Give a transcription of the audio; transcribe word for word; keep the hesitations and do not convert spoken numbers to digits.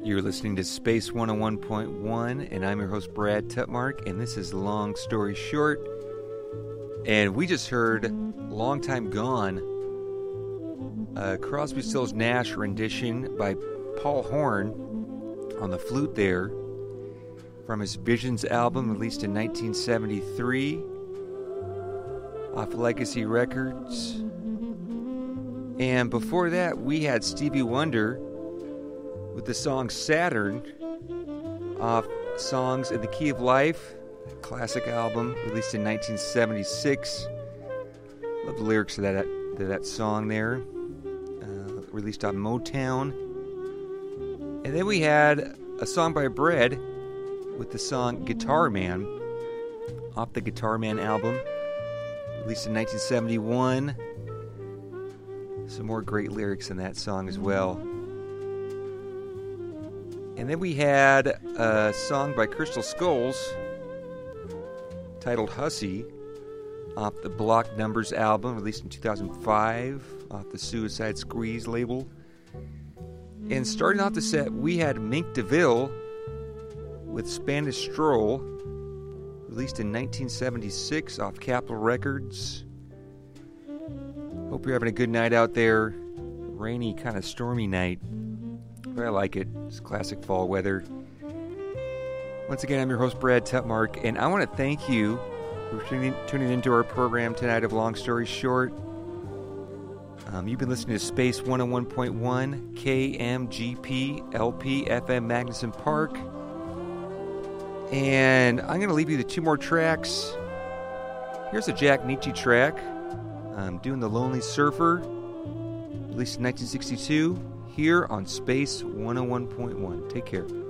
You're listening to Space one oh one point one, and I'm your host, Brad Tutmark, and this is Long Story Short. And we just heard Long Time Gone, a Crosby, Stills, Nash rendition by Paul Horn on the flute there, from his Visions album released in nineteen seventy-three, off Legacy Records. And before that, we had Stevie Wonder with the song Saturn off Songs in the Key of Life, a classic album released in nineteen seventy-six. Love the lyrics of that, to that song there, uh, released on Motown. And then we had a song by Bread with the song Guitar Man off the Guitar Man album, released in nineteen seventy-one. Some more great lyrics in that song as well. And then we had a song by Crystal Skulls titled Hussy off the Block Numbers album, released in two thousand five, off the Suicide Squeeze label. And starting off the set, we had Mink DeVille with Spanish Stroll, released in nineteen seventy-six off Capitol Records. Hope you're having a good night out there. Rainy, kind of stormy night. But I like it. It's classic fall weather. Once again, I'm your host, Brad Tutmark, and I want to thank you for tuning, tuning into our program tonight of Long Story Short. Um, you've been listening to Space one oh one point one, K M G P, L P, F M, Magnuson Park. And I'm going to leave you with two more tracks. Here's a Jack Nietzsche track, um, doing The Lonely Surfer, released in nineteen sixty-two. Here on Space one oh one point one. Take care.